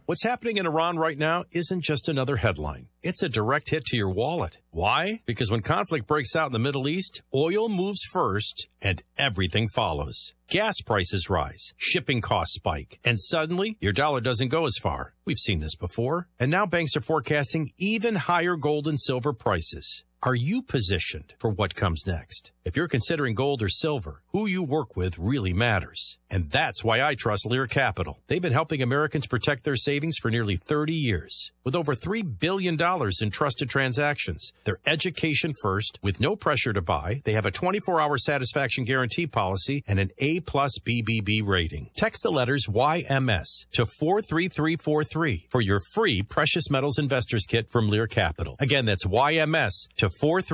What's happening in Iran right now isn't just another headline. It's a direct hit to your wallet. Why? Because when conflict breaks out in the Middle East, oil moves first and everything follows. Gas prices rise, shipping costs spike, and suddenly your dollar doesn't go as far. We've seen this before. And now banks are forecasting even higher gold and silver prices. Are you positioned for what comes next? If you're considering gold or silver, who you work with really matters. And that's why I trust Lear Capital. They've been helping Americans protect their savings for nearly 30 years. With over $3 billion in trusted transactions, they're education first, with no pressure to buy. They have a 24-hour satisfaction guarantee policy and an A+ BBB rating. Text the letters YMS to 43343 for your free Precious Metals Investors Kit from Lear Capital. Again, that's YMS to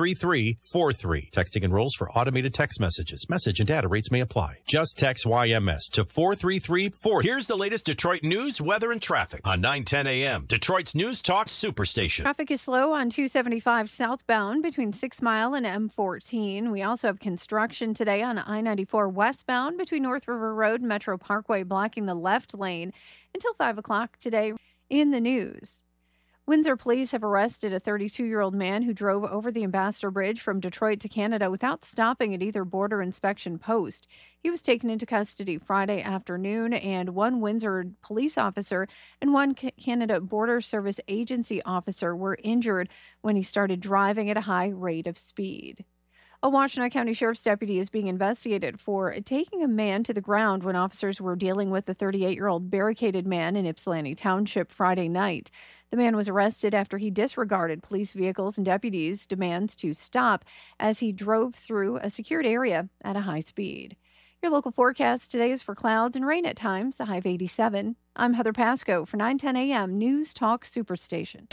43343. Texting enrolls for automated text messages. Message and data rates may apply. Just text YMS to 43343. Here's the latest Detroit news, weather, and traffic on 910 a.m. Detroit's News Talk Superstation. Traffic is slow on 275 southbound between 6 Mile and M14. We also have construction today on I-94 westbound between North River Road and Metro Parkway, blocking the left lane until 5 o'clock today. In the news, Windsor police have arrested a 32-year-old man who drove over the Ambassador Bridge from Detroit to Canada without stopping at either border inspection post. He was taken into custody Friday afternoon, and one Windsor police officer and one Canada Border Service Agency officer were injured when he started driving at a high rate of speed. A Washtenaw County Sheriff's deputy is being investigated for taking a man to the ground when officers were dealing with the 38-year-old barricaded man in Ypsilanti Township Friday night. The man was arrested after he disregarded police vehicles and deputies' demands to stop as he drove through a secured area at a high speed. Your local forecast today is for clouds and rain at times, a high of 87. I'm Heather Pasco for 910 a.m. News Talk Superstation.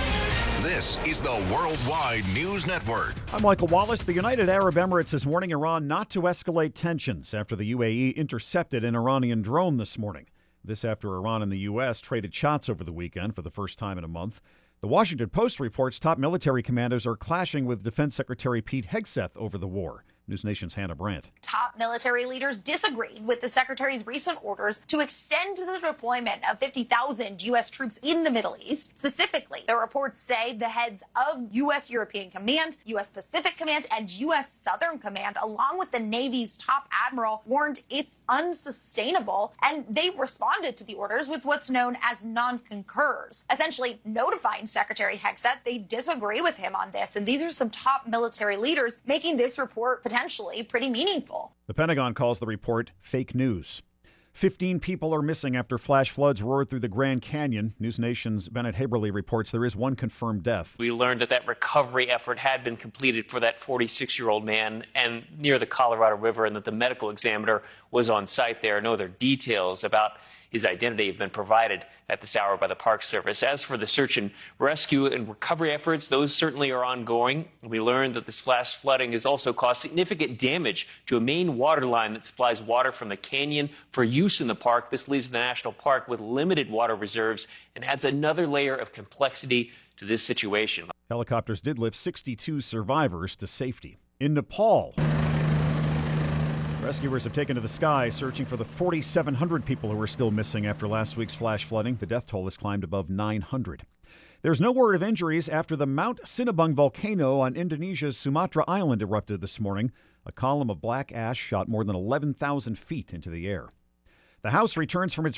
This is the Worldwide News Network. I'm Michael Wallace. The United Arab Emirates is warning Iran not to escalate tensions after the UAE intercepted an Iranian drone this morning. This after Iran and the U.S. traded shots over the weekend for the first time in a month. The Washington Post reports top military commanders are clashing with Defense Secretary Pete Hegseth over the war. News Nation's Hannah Brandt. Top military leaders disagreed with the secretary's recent orders to extend the deployment of 50,000 U.S. troops in the Middle East. Specifically, the reports say the heads of U.S. European Command, U.S. Pacific Command, and U.S. Southern Command, along with the Navy's top admiral, warned it's unsustainable, and they responded to the orders with what's known as non-concurs, essentially notifying Secretary Hegseth they disagree with him on this. And these are some top military leaders making this report potentially pretty meaningful. The Pentagon calls the report fake news. 15 people are missing after flash floods roared through the Grand Canyon. News Nation's Bennett Haberly reports there is one confirmed death. We learned that recovery effort had been completed for that 46-year-old man and near the Colorado River, and that the medical examiner was on site there. No other details about his identity have been provided at this hour by the Park Service. As for the search and rescue and recovery efforts, those certainly are ongoing. We learned that this flash flooding has also caused significant damage to a main water line that supplies water from the canyon for use in the park. This leaves the national park with limited water reserves and adds another layer of complexity to this situation. Helicopters did lift 62 survivors to safety. In Nepal, rescuers have taken to the sky searching for the 4,700 people who are still missing after last week's flash flooding. The death toll has climbed above 900. There's no word of injuries after the Mount Sinabung volcano on Indonesia's Sumatra Island erupted this morning. A column of black ash shot more than 11,000 feet into the air. The House returns from its